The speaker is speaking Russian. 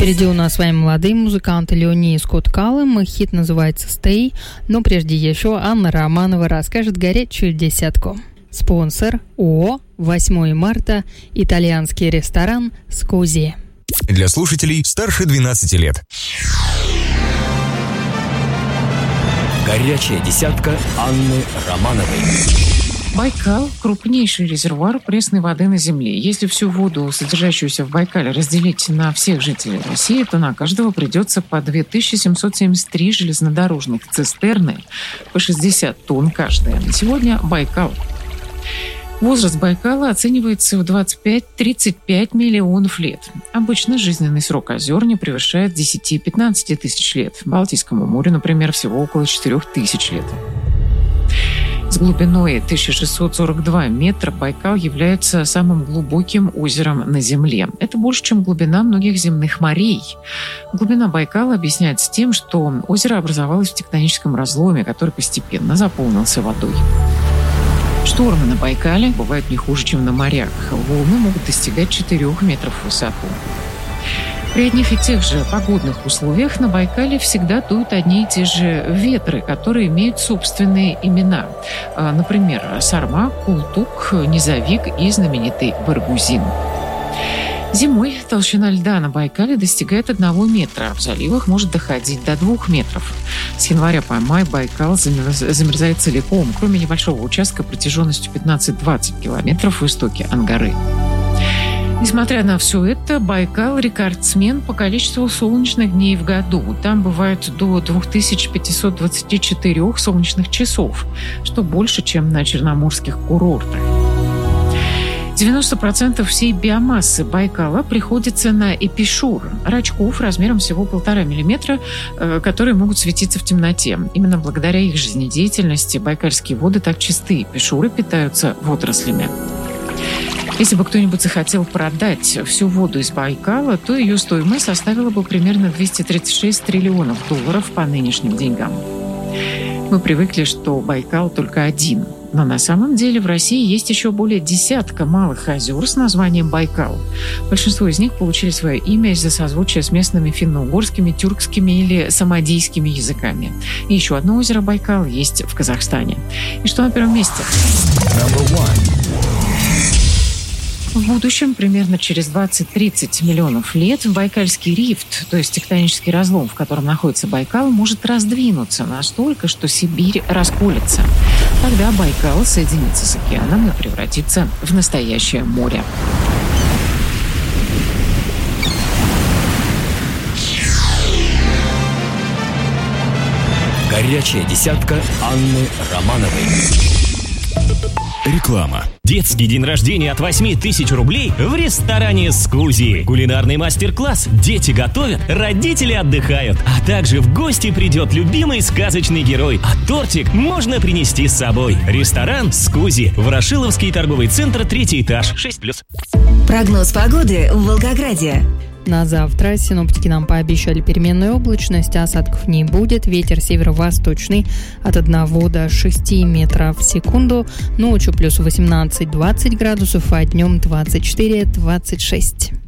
Впереди у нас с вами молодые музыканты Леони и Скотт Каллэм. Хит называется «Stay». Но прежде еще Анна Романова расскажет горячую десятку. Спонсор ООО «8 марта», итальянский ресторан «Скузи». Для слушателей старше 12 лет. Горячая десятка Анны Романовой. Байкал – крупнейший резервуар пресной воды на Земле. Если всю воду, содержащуюся в Байкале, разделить на всех жителей России, то на каждого придется по 2773 железнодорожных цистерны, по 60 тонн каждая. На сегодня Байкал. Возраст Байкала оценивается в 25-35 миллионов лет. Обычно жизненный срок озер не превышает 10-15 тысяч лет. Балтийскому морю, например, всего около 4000 лет. С глубиной 1642 метра Байкал является самым глубоким озером на Земле. Это больше, чем глубина многих земных морей. Глубина Байкала объясняется тем, что озеро образовалось в тектоническом разломе, который постепенно заполнился водой. Штормы на Байкале бывают не хуже, чем на морях. Волны могут достигать 4 метров в высоту. При одних и тех же погодных условиях на Байкале всегда дуют одни и те же ветры, которые имеют собственные имена. Например, Сарма, Култук, Низовик и знаменитый Баргузин. Зимой толщина льда на Байкале достигает 1 метра, а в заливах может доходить до 2 метров. С января по май Байкал замерзает целиком, кроме небольшого участка протяженностью 15-20 километров в истоке Ангары. Несмотря на все это, Байкал – рекордсмен по количеству солнечных дней в году. Там бывает до 2524 солнечных часов, что больше, чем на черноморских курортах. 90% всей биомассы Байкала приходится на эпишур – рачков размером всего 1,5 миллиметра, которые могут светиться в темноте. Именно благодаря их жизнедеятельности байкальские воды так чисты. Эпишуры питаются водорослями. Если бы кто-нибудь захотел продать всю воду из Байкала, то ее стоимость составила бы примерно $236 триллионов по нынешним деньгам. Мы привыкли, что Байкал только один. Но на самом деле в России есть еще более десятка малых озер с названием Байкал. Большинство из них получили свое имя из-за созвучия с местными финно-угорскими, тюркскими или самодийскими языками. И еще одно озеро Байкал есть в Казахстане. И что на первом месте? В будущем, примерно через 20-30 миллионов лет, Байкальский рифт, то есть тектонический разлом, в котором находится Байкал, может раздвинуться настолько, что Сибирь расколется. Тогда Байкал соединится с океаном и превратится в настоящее море. Горячая десятка Анны Романовой. Реклама. Детский день рождения от 8000 рублей в ресторане «Скузи». Кулинарный мастер-класс. Дети готовят, родители отдыхают. А также в гости придет любимый сказочный герой. А тортик можно принести с собой. Ресторан «Скузи». Ворошиловский торговый центр, 3-й этаж, 6+. Прогноз погоды в Волгограде. На завтра синоптики нам пообещали переменную облачность, осадков не будет, ветер северо-восточный от 1 до 6 метров в секунду, ночью плюс 18-20 градусов, а днем 24-26.